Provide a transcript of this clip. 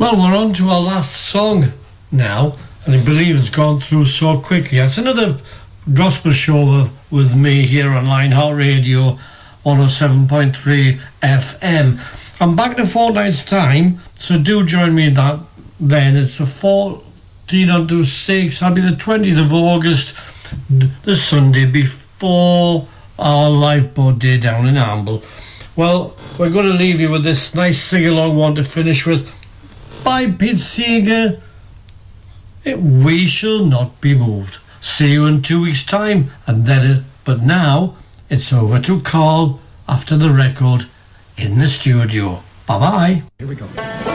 Well, we're on to our last song now, and I believe it's gone through so quickly. It's another gospel show with me here on Lionheart Radio 107.3 FM. I'm back in a fortnight's time, so do join me in that then. It's the 14 onto 6. That'll be the 20th of August, the Sunday before our lifeboat day down in Amble. Well, we're going to leave you with this nice sing-along one to finish with by Pete Seeger. We Shall Not Be Moved. See you in 2 weeks' time, and then but now it's over to Carl after the record in the studio. Bye-bye. Here we go.